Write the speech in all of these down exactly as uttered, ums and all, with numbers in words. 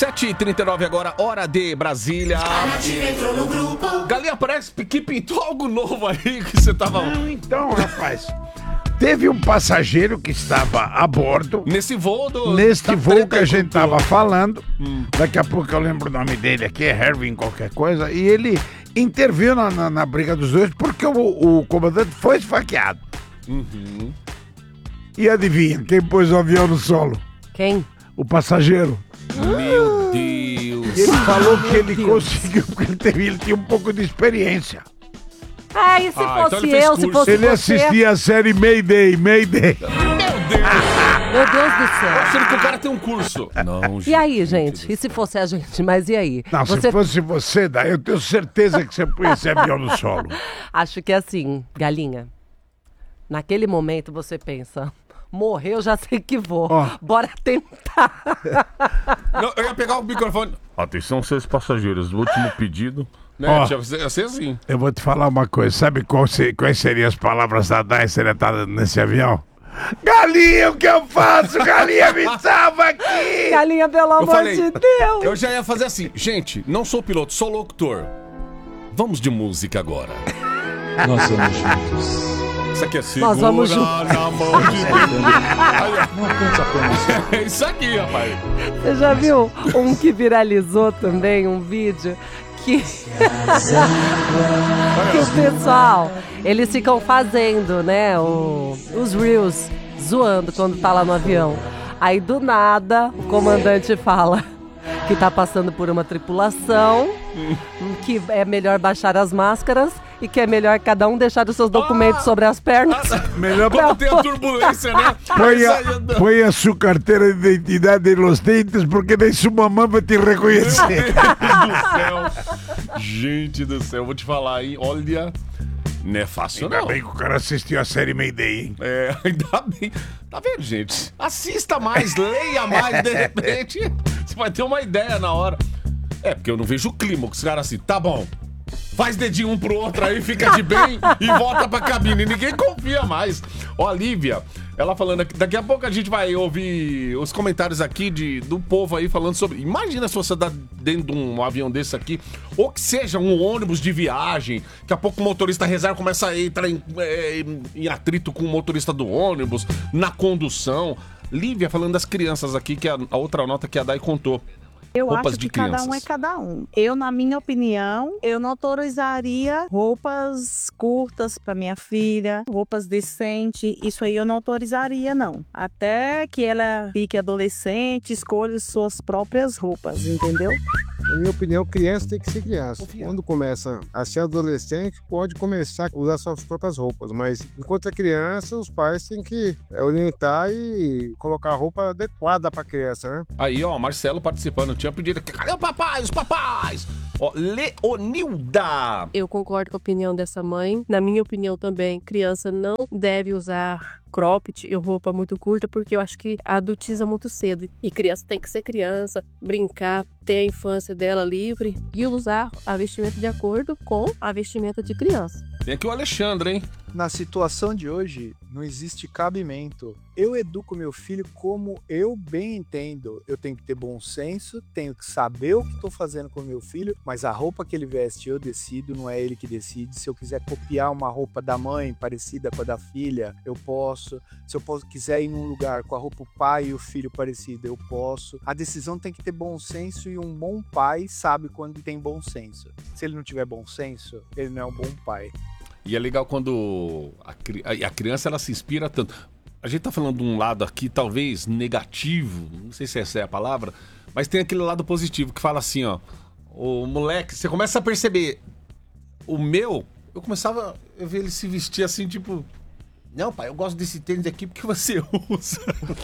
sete e trinta e nove agora, hora de Brasília. Galinha, parece que pintou algo novo aí que você tava... Não, então, rapaz... Teve um passageiro que estava a bordo. Nesse voo do... Neste voo que a gente estava falando. Hum. Daqui a pouco eu lembro o nome dele aqui, é Hervin qualquer coisa. E ele interviu na, na, na briga dos dois porque o, o comandante foi esfaqueado. Uhum. E adivinha, quem pôs o avião no solo? Quem? O passageiro. Meu Deus. Ele falou que ele conseguiu, porque ele, teve, ele tinha um pouco de experiência. Ah, e se ah, fosse então eu, se fosse Ele você... assistia a série Mayday, Mayday. Meu Deus! Meu Deus do céu. Eu achando que o cara tem um curso. Não, e aí, gente? E se fosse a gente? Mas e aí? Não, você... se fosse você, daí eu tenho certeza que você põe esse avião no solo. Acho que é assim, Galinha. Naquele momento você pensa... Morreu, já sei que vou. Oh. Bora tentar. Não, eu ia pegar o microfone. Atenção, seus passageiros. O último pedido... Né? Oh, tinha ser assim. Eu vou te falar uma coisa. Sabe qual se, quais seriam as palavras da Dai se ele tá nesse avião? Galinha, o que eu faço? Galinha, me salva aqui! Galinha, pelo amor falei, de Deus! Eu já ia fazer assim. Gente, não sou piloto, sou locutor. Vamos de música agora. Nós vamos juntos. Isso aqui é segura Nós vamos juntos. Na mão de Não apenas apenas. É isso aqui, rapaz. Você já viu um que viralizou também, um vídeo? Que... que o pessoal, eles ficam fazendo, né, o... os reels, zoando quando tá lá no avião. Aí do nada, o comandante fala que tá passando por uma tripulação, que é melhor baixar as máscaras e que é melhor cada um deixar os seus documentos ah, sobre as pernas. Ah, melhor quando tem a turbulência, né? Põe a, põe a sua carteira de identidade nos dentes, porque daí sua mamãe vai te reconhecer. Meu Deus do céu. Gente do céu, eu vou te falar, hein? Olha, não é fácil ainda não. Ainda bem que o cara assistiu a série Mayday, hein? É, ainda bem. Tá vendo, gente? Assista mais, leia mais, de repente você vai ter uma ideia na hora. É, porque eu não vejo o clima, que os caras assim, tá bom. Faz dedinho um pro outro aí, fica de bem e volta pra cabine. Ninguém confia mais. Ó, a Lívia, ela falando aqui, daqui a pouco a gente vai ouvir os comentários aqui de, do povo aí falando sobre... Imagina se você tá dentro de um avião desse aqui, ou que seja um ônibus de viagem, daqui a pouco o motorista reserva começa a entrar em, é, em atrito com o motorista do ônibus, na condução. Lívia falando das crianças aqui, que é a, a outra nota que a Dai contou. Eu roupas acho que de crianças. Cada um é cada um. Eu, na minha opinião, eu não autorizaria roupas curtas para minha filha, roupas decentes. Isso aí eu não autorizaria, não. Até que ela fique adolescente, escolha suas próprias roupas, entendeu? Na minha opinião, criança tem que ser criança. Quando começa a ser adolescente, pode começar a usar suas próprias roupas. Mas enquanto é criança, os pais têm que orientar e colocar a roupa adequada para a criança, né? Aí, ó, Marcelo participando. Tinha pedido. Cadê o papai? Os papais? Ó, Leonilda. Eu concordo com a opinião dessa mãe. Na minha opinião também, criança não deve usar cropped e roupa muito curta, porque eu acho que adultiza muito cedo. E criança tem que ser criança, brincar, ter a infância dela livre e usar a vestimenta de acordo com a vestimenta de criança. Tem aqui o Alexandre, hein? Na situação de hoje, não existe cabimento. Eu educo meu filho como eu bem entendo. Eu tenho que ter bom senso, tenho que saber o que estou fazendo com meu filho, mas a roupa que ele veste eu decido, não é ele que decide. Se eu quiser copiar uma roupa da mãe parecida com a da filha, eu posso. Se eu posso, quiser ir num lugar com a roupa do pai e o filho parecido, eu posso. A decisão tem que ter bom senso e um bom pai sabe quando tem bom senso. Se ele não tiver bom senso, ele não é um bom pai. E é legal quando a, a criança ela se inspira tanto. A gente tá falando de um lado aqui, talvez negativo, não sei se essa é a palavra, mas tem aquele lado positivo que fala assim, ó. O moleque, você começa a perceber. O meu, eu começava a ver ele se vestir assim, tipo... Não, pai, eu gosto desse tênis aqui porque você usa.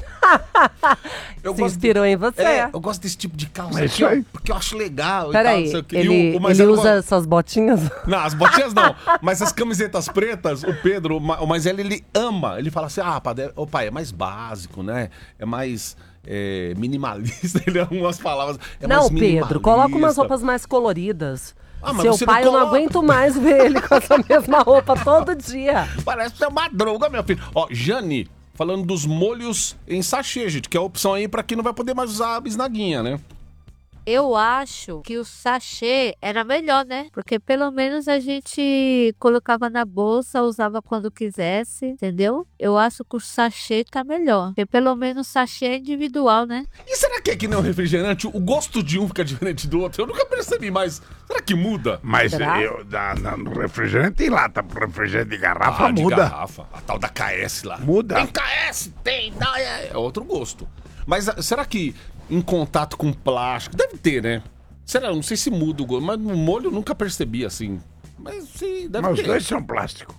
eu se inspirou de... em você. É, eu gosto desse tipo de calça Mas aqui, ó, porque eu acho legal. Peraí, ele, o, o ele usa gosta... essas botinhas? Não, as botinhas não. Mas as camisetas pretas, o Pedro, o mais velho, ele ama. Ele fala assim, ah, pai, oh, pai, é mais básico, né? É mais... É, minimalista. Ele ama umas palavras. É não, Pedro, coloca umas roupas mais coloridas. Ah, Seu pai, não eu não aguento mais ver ele com essa mesma roupa todo dia. Parece ser uma droga, meu filho. Ó, Jane, falando dos molhos em sachê, gente, que é a opção aí pra quem não vai poder mais usar a bisnaguinha, né? Eu acho que o sachê era melhor, né? Porque pelo menos a gente colocava na bolsa, usava quando quisesse, entendeu? Eu acho que o sachê tá melhor. Porque pelo menos o sachê é individual, né? E será que é que nem o refrigerante? O gosto de um fica diferente do outro? Eu nunca percebi, mas será que muda? Mas Será? eu, na, na, no refrigerante tem lata, pro refrigerante de garrafa Ah, de muda. garrafa. A tal da K S lá. Muda. Tem K S, tem, dá, é, é outro gosto. Mas ah, será que em contato com plástico? Deve ter, né? Será? Não sei se muda o gosto, mas no molho eu nunca percebi assim. Mas sim, deve Mas ter. os dois são plástico.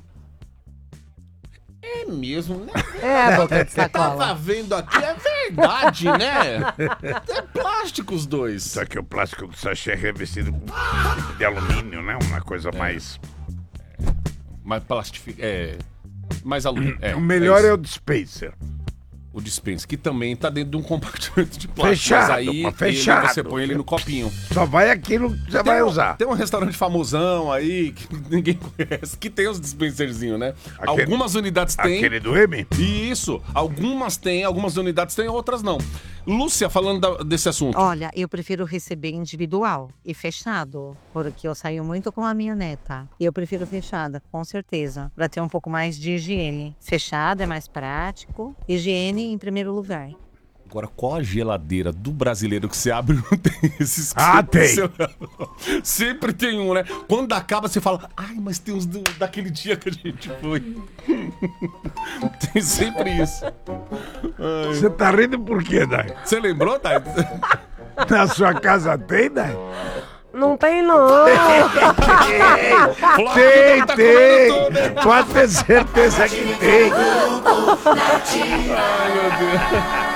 É mesmo, né? É, boca de Tava sacola. vendo aqui, é verdade, né? É plástico os dois. Só que o plástico do sachê é revestido com tipo de alumínio, né? Uma coisa mais... Mas plastifica. É. Mais alumínio. É, o melhor é, é o dispenser. o dispense, que também tá dentro de um compartimento de plástico. Fechado, mas aí mas ele- fechado. você põe ele no copinho. Só vai aquilo que você vai um, usar. Tem um restaurante famosão aí que ninguém conhece, que tem os dispenserzinhos, né? Aquele- Algumas unidades tem. Aquele do M? Isso. Algumas tem, algumas unidades tem, outras não. Lúcia, falando da- desse assunto. Olha, eu prefiro receber individual e fechado, porque eu saio muito com a minha neta. E eu prefiro fechada, com certeza, para ter um pouco mais de higiene. Fechada é mais prático, higiene em primeiro lugar. Agora, qual a geladeira do brasileiro que você abre e não tem esses... Ah, tem. Sempre tem um, né? Quando acaba, você fala, ai, mas tem uns do- daquele dia que a gente foi. Tem sempre isso. Ai. Você tá rindo por quê, Dai? Você lembrou, Thay? Na sua casa tem, Dai? Não tem, não. Tem, tá tem. comendo tudo, hein? Pode ter certeza que tem. Ai, meu Deus.